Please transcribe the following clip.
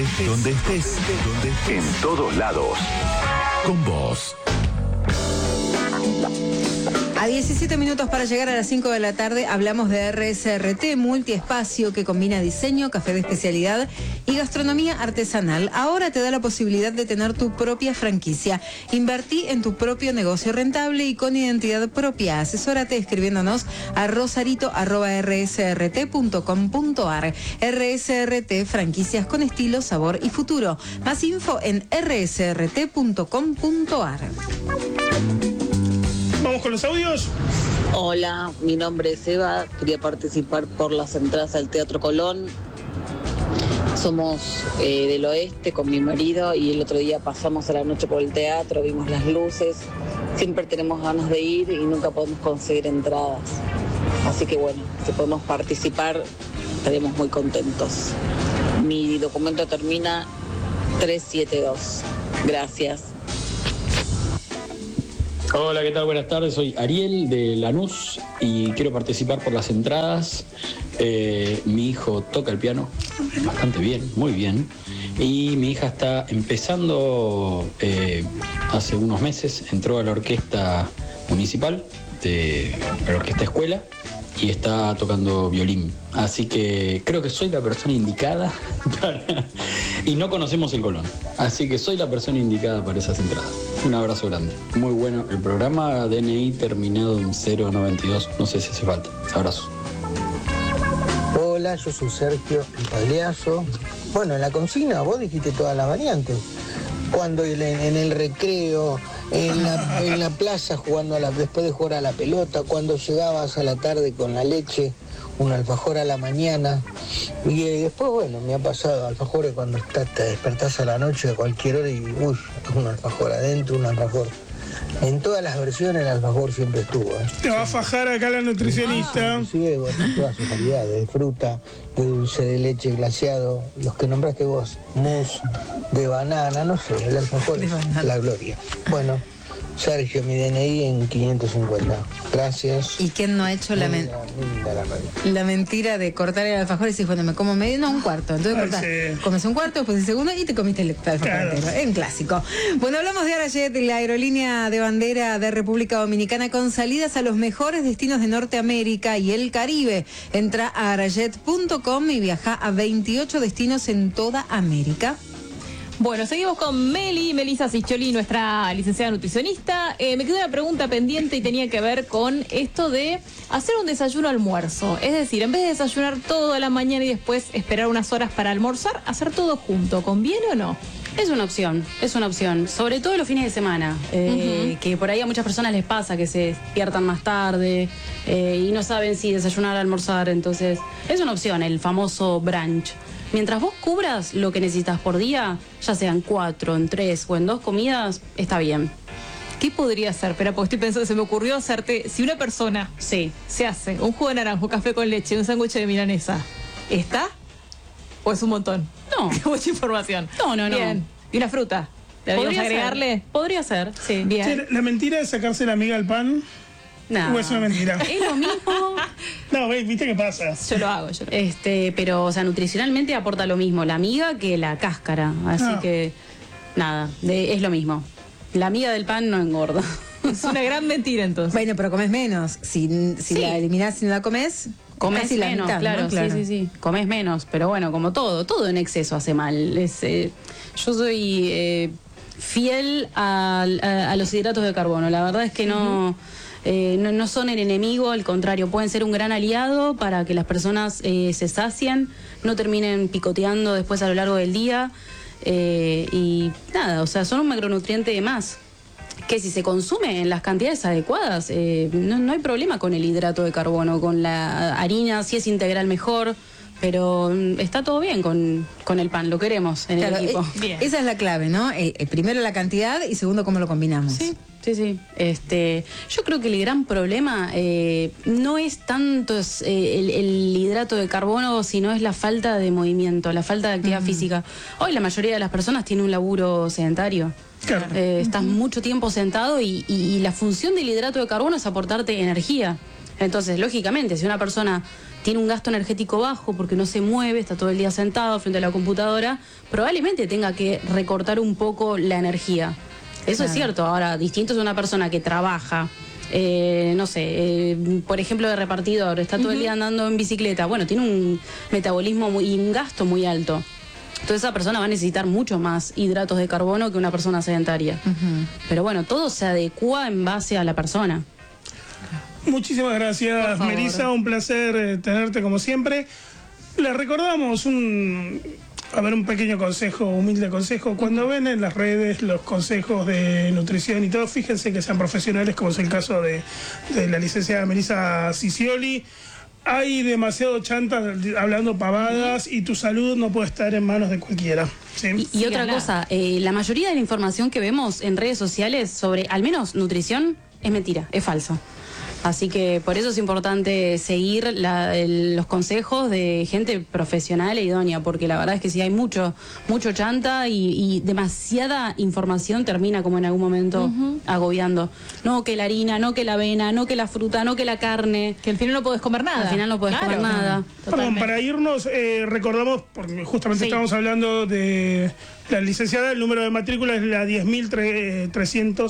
Donde estés, en todos lados. Con vos. A 17 minutos para llegar a las 5 de la tarde hablamos de RSRT, multiespacio que combina diseño, café de especialidad y gastronomía artesanal. Ahora te da la posibilidad de tener tu propia franquicia. Invertí en tu propio negocio rentable y con identidad propia. Asesórate escribiéndonos a rosarito@rsrt.com.ar. RSRT, franquicias con estilo, sabor y futuro. Más info en rsrt.com.ar. Vamos con los audios. Hola, mi nombre es Eva, quería participar por las entradas al Teatro Colón. Somos del oeste con mi marido y el otro día pasamos a la noche por el teatro, vimos las luces, siempre tenemos ganas de ir y nunca podemos conseguir entradas. Así que bueno, si podemos participar, estaremos muy contentos. Mi documento termina 372. Gracias. Hola, ¿qué tal? Buenas tardes, soy Ariel de Lanús y quiero participar por las entradas. Mi hijo toca el piano bastante bien, muy bien, y mi hija está empezando, hace unos meses, entró a la orquesta municipal, a la orquesta escuela, y está tocando violín. Así que creo que soy la persona indicada y no conocemos el Colón. Así que soy la persona indicada para esas entradas. Un abrazo grande. Muy bueno el programa. DNI terminado en 092. No sé si hace falta. Abrazo. Hola, yo soy Sergio el Pagliazo. Bueno, en la consigna vos dijiste todas las variantes. Cuando en el recreo, en la plaza jugando después de jugar a la pelota, cuando llegabas a la tarde con la leche, un alfajor a la mañana. Y después, bueno, me ha pasado alfajores cuando te despertás a la noche a cualquier hora y uy, un alfajor adentro, un alfajor. En todas las versiones el alfajor siempre estuvo. Te va a fajar acá la nutricionista. Inclusive, bueno, todas sus calidades, de fruta, de dulce de leche glaseado, los que nombraste vos, mousse, de banana, no sé, el alfajor es la gloria. Bueno, Sergio, mi DNI en 550. Gracias. ¿Y quién no ha hecho la mentira de cortar el alfajor y decís, bueno, me como medio, no, un cuarto? Entonces cortás, comes un cuarto, después el segundo y te comiste el alfajor entero. Es un clásico. Bueno, hablamos de Arayet, la aerolínea de bandera de República Dominicana con salidas a los mejores destinos de Norteamérica y el Caribe. Entra a arayet.com y viaja a 28 destinos en toda América. Bueno, seguimos con Melissa Ciccioli, nuestra licenciada nutricionista. Me quedó una pregunta pendiente y tenía que ver con esto de hacer un desayuno-almuerzo. Es decir, en vez de desayunar toda la mañana y después esperar unas horas para almorzar, hacer todo junto. ¿Conviene o no? Es una opción, sobre todo los fines de semana, que por ahí a muchas personas les pasa que se despiertan más tarde y no saben si desayunar o almorzar, entonces es una opción, el famoso brunch. Mientras vos cubras lo que necesitas por día, ya sean 4, en 3 o en 2 comidas, está bien. ¿Qué podría hacer? Espera, porque estoy pensando, se me ocurrió hacerte, si una persona se hace un jugo de naranjo, café con leche, un sándwich de milanesa, ¿está? ¿O es un montón? No. Mucha información. No. Bien. ¿Y una fruta? ¿Deberíamos agregarle? Podría ser, sí. Bien. Che, ¿la mentira de sacarse la miga al pan? No. ¿O es una mentira? Es lo mismo. No, ¿viste qué pasa? Yo lo hago. Pero, o sea, nutricionalmente aporta lo mismo la miga que la cáscara. Así que, nada, es lo mismo. La miga del pan no engorda. Es una gran mentira, entonces. Bueno, pero comes menos. Si la eliminás y no la comes, comes casi menos, la mitad, claro, ¿no? Claro. Sí. Comes menos, pero bueno, como todo en exceso hace mal. Yo soy fiel a los hidratos de carbono. La verdad es que no son el enemigo, al contrario, pueden ser un gran aliado para que las personas se sacien, no terminen picoteando después a lo largo del día. Y nada, o sea, son un macronutriente de más que si se consume en las cantidades adecuadas, no hay problema con el hidrato de carbono, con la harina, si es integral mejor, pero está todo bien con el pan, lo queremos en el equipo. Bien. Esa es la clave, ¿no? Primero la cantidad y segundo cómo lo combinamos. Sí. Yo creo que el gran problema no es tanto el hidrato de carbono, sino es la falta de movimiento, la falta de actividad física. Hoy la mayoría de las personas tienen un laburo sedentario. Claro. Estás mucho tiempo sentado y la función del hidrato de carbono es aportarte energía. Entonces, lógicamente, si una persona tiene un gasto energético bajo porque no se mueve, está todo el día sentado frente a la computadora, probablemente tenga que recortar un poco la energía. Eso es cierto. Ahora, distinto es una persona que trabaja, no sé, por ejemplo, de repartidor, está todo el día andando en bicicleta. Bueno, tiene un metabolismo y un gasto muy alto. Entonces esa persona va a necesitar mucho más hidratos de carbono que una persona sedentaria. Pero bueno, todo se adecua en base a la persona. Muchísimas gracias, Melissa. Un placer tenerte como siempre. Les recordamos un pequeño consejo, humilde consejo. Cuando ven en las redes los consejos de nutrición y todo, fíjense que sean profesionales, como es el caso de la licenciada Melissa Ciccioli. Hay demasiado chanta hablando pavadas y tu salud no puede estar en manos de cualquiera. ¿Sí? Y otra cosa, la mayoría de la información que vemos en redes sociales sobre, al menos, nutrición, es mentira, es falsa. Así que por eso es importante seguir los consejos de gente profesional e idónea, porque la verdad es que si hay mucho chanta y demasiada información termina como en algún momento agobiando. No que la harina, no que la avena, no que la fruta, no que la carne. Que al final no podés comer nada. Al final no podés comer nada. Perdón, para irnos, recordamos, porque justamente estábamos hablando de la licenciada, el número de matrícula es la 10.300.